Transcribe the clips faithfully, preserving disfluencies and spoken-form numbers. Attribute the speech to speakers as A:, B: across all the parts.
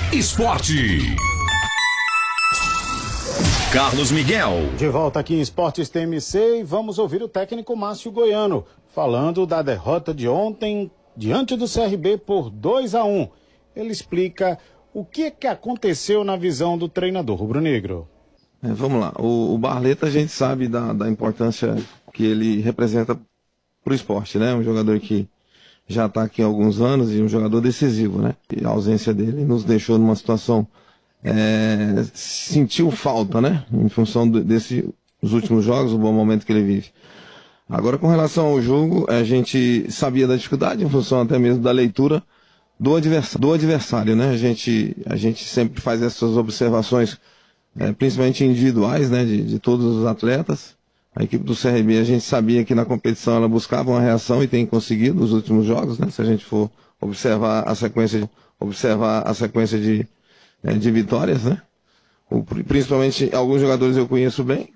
A: Esporte. Carlos Miguel.
B: De volta aqui em Esportes T M C e vamos ouvir o técnico Márcio Goiano falando da derrota de ontem diante do C R B por dois a um. Ele explica o que que aconteceu na visão do treinador rubro-negro.
C: É, vamos lá, o, o Barleta a gente sabe da, da importância que ele representa para o esporte, né? Um jogador que já está aqui há alguns anos e um jogador decisivo, né? E a ausência dele nos deixou numa situação, é, sentiu falta, né? Em função desses últimos jogos, o bom momento que ele vive. Agora, com relação ao jogo, a gente sabia da dificuldade, em função até mesmo da leitura do adversário, do adversário, né? A gente, a gente sempre faz essas observações, é, principalmente individuais, né? De, de todos os atletas. A equipe do C R B, a gente sabia que na competição ela buscava uma reação e tem conseguido nos últimos jogos, né? Se a gente for observar a sequência de, observar a sequência de, é, de vitórias, né? O, principalmente alguns jogadores eu conheço bem.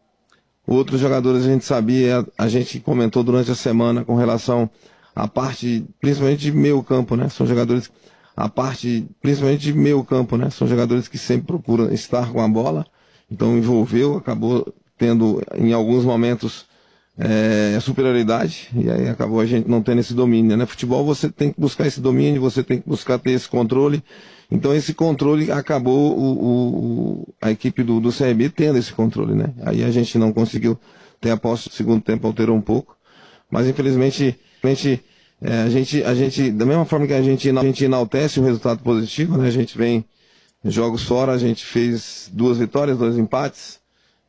C: Outros jogadores a gente sabia, a gente comentou durante a semana com relação à parte, principalmente de meio campo, né? São jogadores, a parte, principalmente de meio campo, né? São jogadores que sempre procuram estar com a bola. Então envolveu, acabou tendo em alguns momentos é, superioridade, e aí acabou a gente não tendo esse domínio, né? Futebol você tem que buscar esse domínio, você tem que buscar ter esse controle. Então esse controle acabou o, o, a equipe do, do C R B tendo esse controle, né? Aí a gente não conseguiu ter a posse, o segundo tempo alterou um pouco, mas infelizmente a gente, é, a gente, a gente da mesma forma que a gente, a gente enaltece o resultado positivo, né? A gente vem jogos fora, a gente fez duas vitórias, dois empates,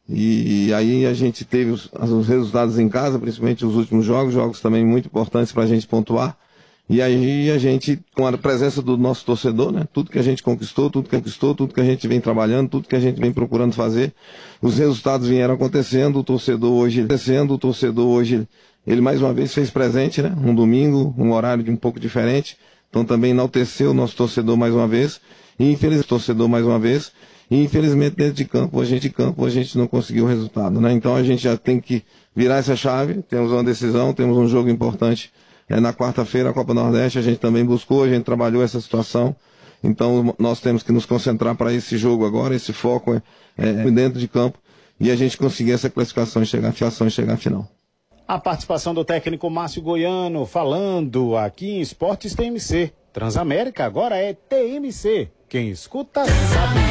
C: e aí a gente teve os, os resultados em casa, principalmente os últimos jogos, jogos também muito importantes para a gente pontuar. E aí a gente, com a presença do nosso torcedor, né? Tudo que a gente conquistou, tudo que conquistou, tudo que a gente vem trabalhando, tudo que a gente vem procurando fazer, os resultados vieram acontecendo, o torcedor hoje acontecendo, o torcedor hoje, ele mais uma vez fez presente, né? Um domingo, um horário de um pouco diferente, então também enalteceu o nosso torcedor mais uma vez, e infelizmente, torcedor mais uma vez, e infelizmente dentro de campo, a gente de campo, a gente não conseguiu o resultado, né? Então a gente já tem que virar essa chave, temos uma decisão, temos um jogo importante. É, na quarta-feira, a Copa Nordeste, a gente também buscou, a gente trabalhou essa situação. Então, nós temos que nos concentrar para esse jogo agora, esse foco é, é dentro de campo, e a gente conseguir essa classificação e chegar à fiação e chegar à final.
B: A participação do técnico Márcio Goiano, falando aqui em Esportes T M C. Transamérica agora é T M C. Quem escuta, sabe.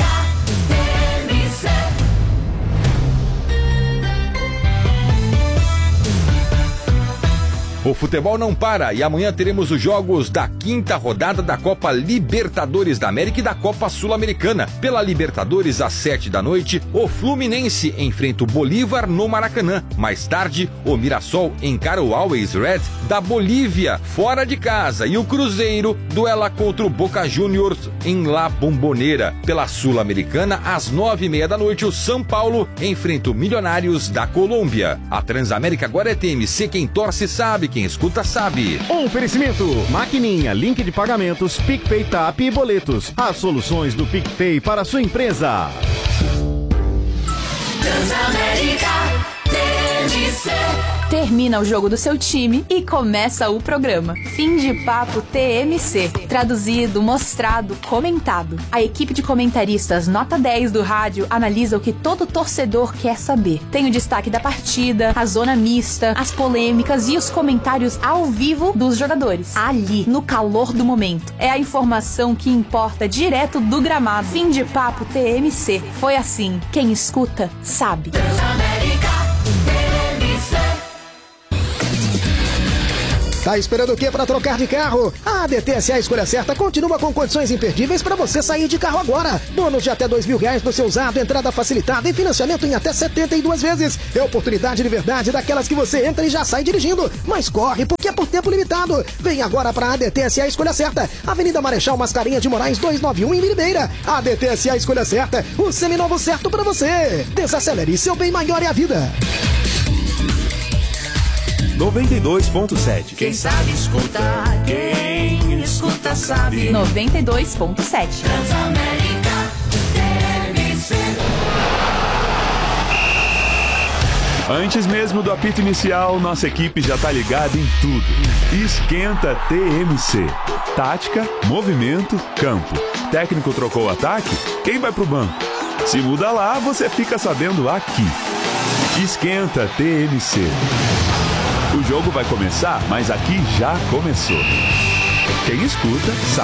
B: T M C.
A: O futebol não para e amanhã teremos os jogos da quinta rodada da Copa Libertadores da América e da Copa Sul-Americana. Pela Libertadores, às sete da noite, o Fluminense enfrenta o Bolívar no Maracanã. Mais tarde, o Mirassol encara o Always Red da Bolívia, fora de casa. E o Cruzeiro duela contra o Boca Juniors em La Bombonera. Pela Sul-Americana, às nove e meia da noite, o São Paulo enfrenta o Milionários da Colômbia. A Transamérica agora é T M C, quem torce sabe, quem escuta sabe.
D: Oferecimento: Maquininha, link de pagamentos, PicPay, Tap e boletos. As soluções do PicPay para a sua empresa.
E: Transamérica T M C. Termina o jogo do seu time e começa o programa. Fim de papo T M C. Traduzido, mostrado, comentado. A equipe de comentaristas nota dez do rádio analisa o que todo torcedor quer saber. Tem o destaque da partida, a zona mista, as polêmicas e os comentários ao vivo dos jogadores. Ali, no calor do momento. É a informação que importa direto do gramado. Fim de papo T M C. Foi assim. Quem escuta, sabe.
F: Tá esperando o que para trocar de carro? A A D T S A Escolha Certa continua com condições imperdíveis para você sair de carro agora. Bônus de até dois mil reais no seu usado, entrada facilitada e financiamento em até setenta e duas vezes. É oportunidade de verdade daquelas que você entra e já sai dirigindo. Mas corre, porque é por tempo limitado. Vem agora para a A D T S A Escolha Certa. Avenida Marechal Mascarenhas de Moraes duzentos e noventa e um em Miribeira. A D T S A Escolha Certa, o seminovo certo para você. Desacelere, seu bem maior é a vida.
D: noventa e dois ponto sete.
E: Quem sabe escuta, quem escuta sabe. noventa e dois ponto sete. Transamérica T M C.
G: Antes mesmo do apito inicial, nossa equipe já tá ligada em tudo. Esquenta T M C. Tática, movimento, campo. Técnico trocou o ataque? Quem vai pro banco? Se muda lá, você fica sabendo aqui. Esquenta T M C. O jogo vai começar, mas aqui já começou. Quem escuta, sabe.